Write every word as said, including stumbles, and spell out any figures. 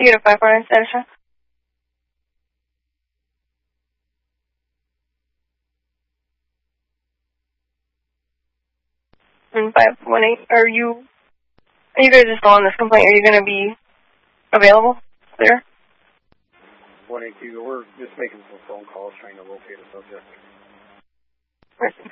You get a five four nine status check. And five one eight, are you, are you guys just on this complaint? Are you going to be available there? one eight two, we're just making some phone calls trying to locate a subject. Right.